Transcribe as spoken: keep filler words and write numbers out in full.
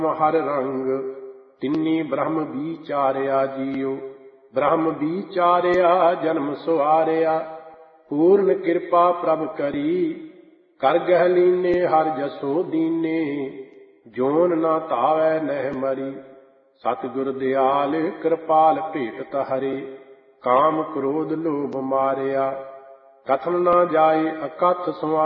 ਹਰ ਰੰਗ ਤਿੰਨੀ ਬ੍ਰਹਮ ਵਿਚਾਰਿਆ ਜੀਉ। ਬ੍ਰਹਮ ਵਿਚਾਰਿਆ ਜਨਮ ਸੁਆਰਿਆ, ਪੂਰਨ ਕਿਰਪਾ ਪ੍ਰਭ ਕਰੀ। ਕਰ ਗਹਿ ਲੀਨੇ ਹਰ ਜਸੋ ਦੀਨੇ, ਜੋਨ ਨਾ ਧਾਵੈ ਨਹਿ ਮਰੀ। ਸਤਿਗੁਰ ਦਿਆਲ ਕਿਰਪਾਲ ਭੇਟਤ ਹਰੇ, ਕਾਮ ਕ੍ਰੋਧ ਲੋਭ ਮਾਰਿਆ। ਕਥਨ ਨਾ ਜਾਏ ਅਕਥ ਸੁਆ